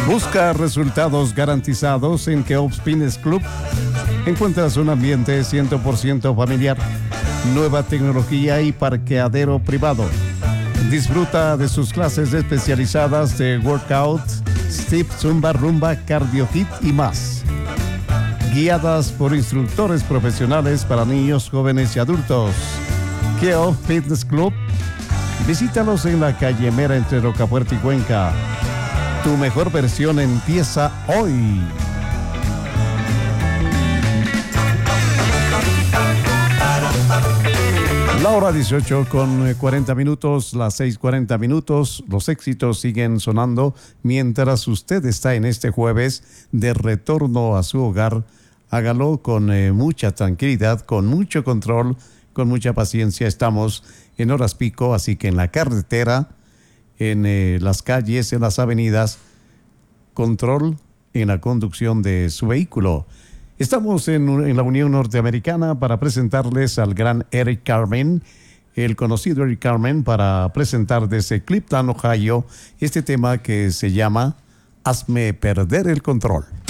Busca resultados garantizados en Keops Fitness Club. Encuentras un ambiente 100% familiar, nueva tecnología y parqueadero privado. Disfruta de sus clases especializadas de workout, step, zumba, rumba, cardio hit y más. Guiadas por instructores profesionales para niños, jóvenes y adultos. Keops Fitness Club. Visítalos en la calle Mera entre Rocafuerte y Cuenca. Tu mejor versión empieza hoy. La hora 18 con 40 minutos, las 6:40 minutos. Los éxitos siguen sonando mientras usted está en este jueves de retorno a su hogar. Hágalo con mucha tranquilidad, con mucho control, con mucha paciencia. Estamos en horas pico, así que en la carretera, en las calles, en las avenidas, control en la conducción de su vehículo. Estamos en la Unión Norteamericana para presentarles al gran Eric Carmen, el conocido Eric Carmen, para presentar desde Clifton, Ohio, este tema que se llama Hazme perder el control.